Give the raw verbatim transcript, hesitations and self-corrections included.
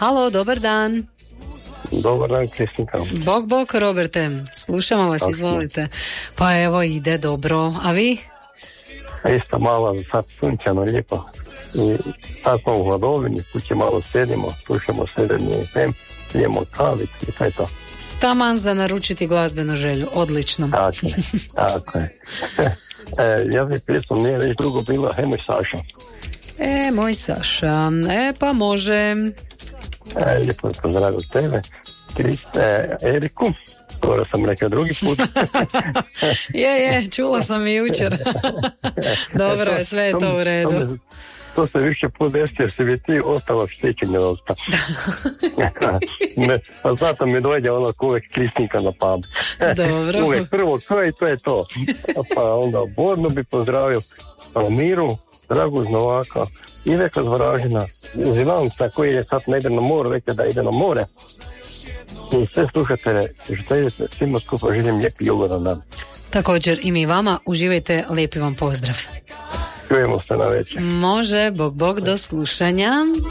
Halo, dobar dan. Dobar dan, Kristinka. Bog, bog, Roberte. Slušamo vas, Tako. Izvolite. Pa evo, ide dobro. A vi? Isto malo, sad sunčano, lijepo. I sad smo u hladovini, kuće malo sedimo, slušamo srednji ef em, pijemo kavicu i to je to. Taman za naručiti glazbenu želju. Odlično. Tako je, tako je. e, ja bih pjesmom nije već drugo bila, hej moj Saša. E, moj Saša. E, pa može. E, lijepo je pozdravio tebe, Kriste, Eriku, skoro sam rekao drugi put. je, je, čula sam i jučer. Dobro je, sve je to u redu. To, to se više put desi jer si bi ti ostalo štećenje dosta. ne, pa zato mi dođe ono uvijek Kristinka na pub. Dobro. Uvijek prvo ko i to je to. Pa onda Bornu bi pozdravio, Miru, Dragu Novaka, Iveka Zvaražina, Zilanca koji je sad ne ide na more, rekao da ide na more. I sve slušatelje, žiteljice, svima skupa želim lijepi ugodan dan. Također i mi vama, uživajte, lijepi vam pozdrav. Čujemo se na večer. Može, bog, bog, do slušanja.